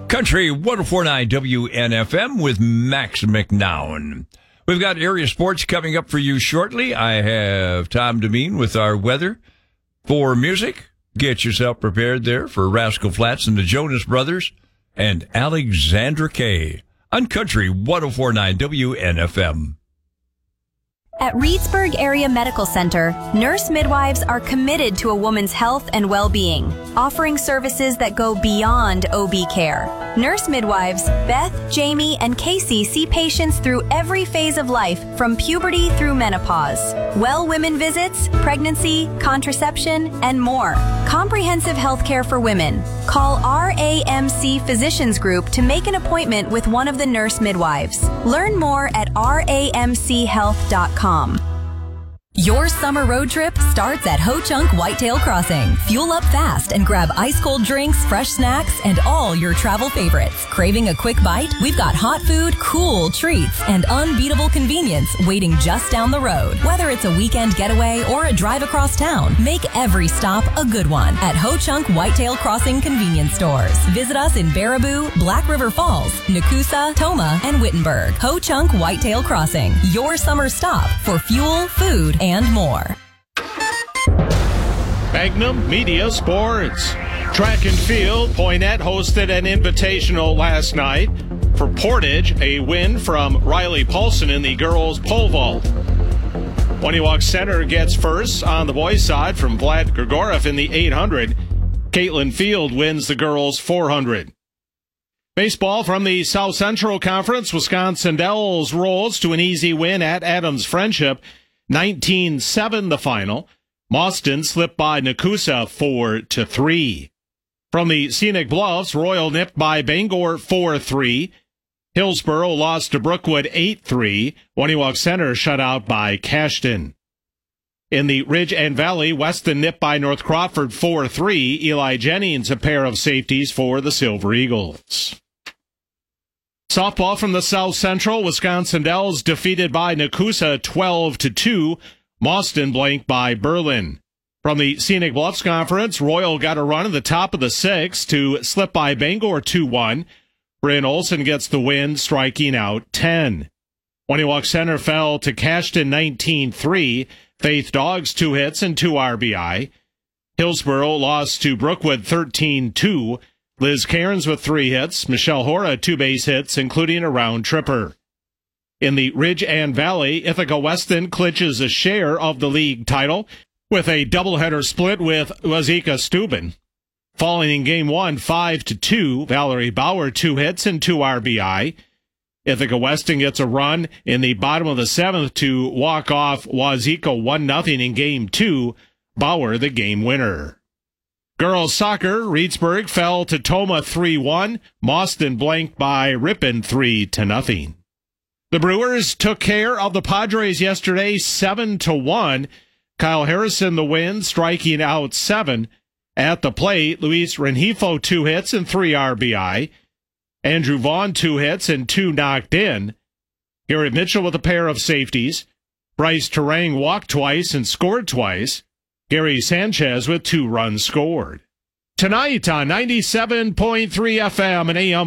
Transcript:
Country 104.9 WNFM with Max McNown. We've got area sports coming up for you shortly. I have Tom Demeen with our weather. For music, get yourself prepared there for Rascal Flatts and the Jonas Brothers and Alexandra Kay on Country 104.9 WNFM. At Reedsburg Area Medical Center, nurse midwives are committed to a woman's health and well-being, offering services that go beyond OB care. Nurse midwives Beth, Jamie, and Casey see patients through every phase of life, from puberty through menopause. Well women visits, pregnancy, contraception, and more. Comprehensive health care for women. Call RAMC Physicians Group to make an appointment with one of the nurse midwives. Learn more at ramchealth.com. Your summer road trip starts at Ho Chunk Whitetail Crossing. Fuel up fast and grab ice-cold drinks, fresh snacks, and all your travel favorites. Craving a quick bite? We've got hot food, cool treats, and unbeatable convenience waiting just down the road. Whether it's a weekend getaway or a drive across town, make every stop a good one at Ho Chunk Whitetail Crossing convenience stores. Visit us in Baraboo, Black River Falls, Nakusa, Toma, and Wittenberg. Ho Chunk Whitetail Crossing, your summer stop for fuel, food, and more. Magnum Media Sports. Track and field, Poynette hosted an invitational last night. For Portage, a win from Riley Paulson in the girls' pole vault. Waniwak Center gets first on the boys' side from Vlad Grigorov in the 800. Caitlin Field wins the girls' 400. Baseball from the South Central Conference. Wisconsin Dells rolls to an easy win at Adams Friendship. 19-7 the final. Mauston slipped by Nakusa 4-3. From the Scenic Bluffs, Royal nipped by Bangor 4-3. Hillsboro lost to Brookwood 8-3. Waniwak Center shut out by Cashton. In the Ridge and Valley, Weston nipped by North Crawford 4-3. Eli Jennings a pair of safeties for the Silver Eagles. Softball from the South Central, Wisconsin Dells defeated by Nakusa 12-2. Mauston blanked by Berlin. From the Scenic Bluffs Conference, Royal got a run at the top of the sixth to slip by Bangor 2-1. Bryn Olson gets the win, striking out 10. Waniwak Center fell to Cashton 19-3. Faith Dogs 2 hits and 2 RBI. Hillsboro lost to Brookwood 13-2. Liz Cairns with 3 hits. Michelle Hora 2 base hits, including a round tripper. In the Ridge and Valley, Ithaca Weston clinches a share of the league title with a doubleheader split with Wazeeka Steuben. Falling in Game 1, 5-2, Valerie Bauer 2 hits and 2 RBI. Ithaca Weston gets a run in the bottom of the 7th to walk off Wazeeka 1-0 in Game 2. Bauer the game winner. Girls soccer, Reedsburg fell to Toma 3-1. Mauston blanked by Ripon 3-0. The Brewers took care of the Padres yesterday 7-1. Kyle Harrison the win, striking out 7. At the plate, Luis Rengifo 2 hits and 3 RBI. Andrew Vaughn 2 hits and 2 knocked in. Garrett Mitchell with a pair of safeties. Bryce Terang walked twice and scored twice. Gary Sanchez with 2 runs scored. Tonight on 97.3 FM and AM